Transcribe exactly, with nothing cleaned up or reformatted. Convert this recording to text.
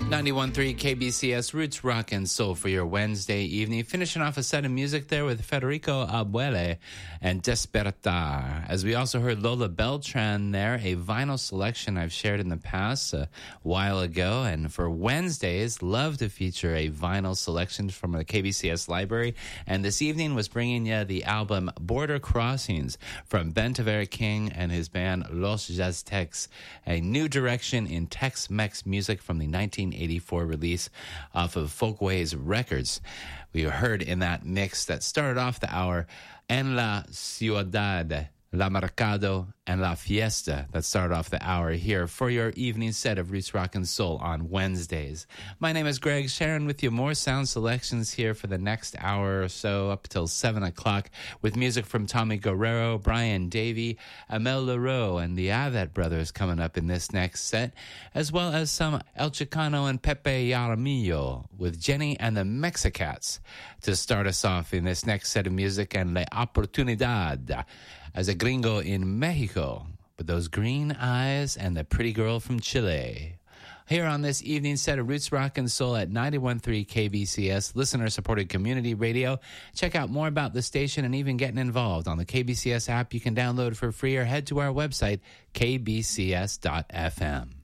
ninety-one point three K B C S Roots Rock and Soul for your Wednesday evening. Finishing off a set of music there with Federico Abuele and Despertar. As we also heard Lola Beltran there, a vinyl selection I've shared in the past a while ago. And for Wednesdays, love to feature a vinyl selection from the K B C S library. And this evening was bringing you the album Border Crossings from Ben Tavera King and his band Los Jaztecs, a new direction in Tex-Mex music from the nineteen eighty-four release off of Folkways Records. We heard in that mix that started off the hour En la Ciudad, La Mercado, and La Fiesta that started off the hour here for your evening set of Roots Rock and Soul on Wednesdays. My name is Greg, sharing with you more sound selections here for the next hour or so up till seven o'clock with music from Tommy Guerrero, Brian Davey, Amel Leroux, and the Avet Brothers coming up in this next set, as well as some El Chicano and Pepe Yaramillo with Jenny and the Mexicats to start us off in this next set of music, and La Oportunidad as a gringo in Mexico, with those green eyes and the pretty girl from Chile. Here on this evening set of Roots Rock and Soul at ninety-one point three K B C S, listener-supported community radio. Check out more about the station and even getting involved on the K B C S app you can download for free, or head to our website, k b c s dot f m.